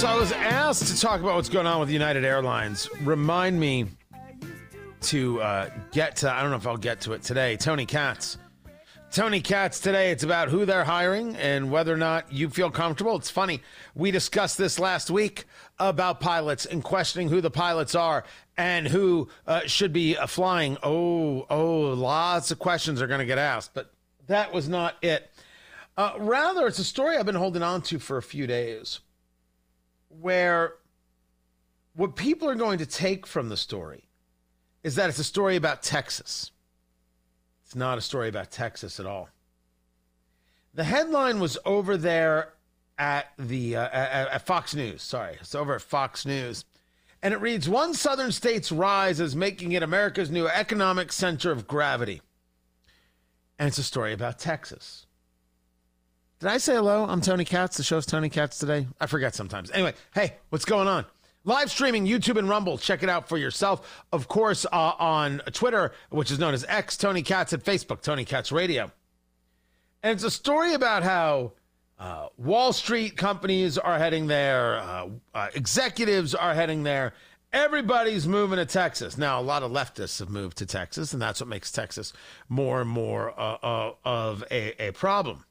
So I was asked to talk about what's going on with United Airlines. Remind me to get to, I don't know if I'll get to it today, Tony Katz. Tony Katz today, it's about who they're hiring and whether or not you feel comfortable. It's funny, we discussed this last week about pilots and questioning who the pilots are and who should be flying. Lots of questions are going to get asked, but that was not it. Rather, it's a story I've been holding on to for a few days, where what people are going to take from the story is that it's a story about Texas. It's not a story about Texas at all. The headline was over there at at Fox News. Sorry, it's over at Fox News. And it reads, "One southern state's rise is making it America's new economic center of gravity." And it's a story about Texas. Did I say hello? I'm Tony Katz. The show's Tony Katz today. I forget sometimes. Anyway, hey, what's going on? Live streaming, YouTube and Rumble. Check it out for yourself. Of course, on Twitter, which is known as X, Tony Katz, at Facebook, Tony Katz Radio. And it's a story about how Wall Street companies are heading there. Executives are heading there. Everybody's moving to Texas. Now, a lot of leftists have moved to Texas, and that's what makes Texas more and more of a problem.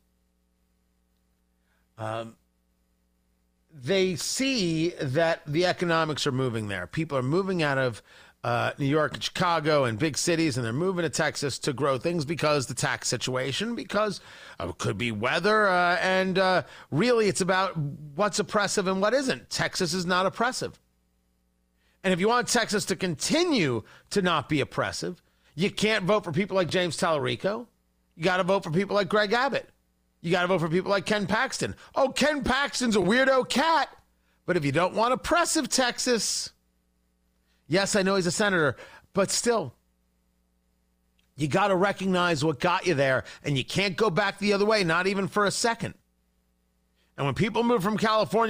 They see that the economics are moving there. People are moving out of New York and Chicago and big cities, and they're moving to Texas to grow things because the tax situation, because it could be weather, and really it's about what's oppressive and what isn't. Texas is not oppressive. And if you want Texas to continue to not be oppressive, you can't vote for people like James Tallarico. You got to vote for people like Greg Abbott. You got to vote for people like Ken Paxton. Oh, Ken Paxton's a weirdo cat. But if you don't want oppressive Texas, yes, I know he's a senator, but still, you got to recognize what got you there, and you can't go back the other way, not even for a second. And when people move from California,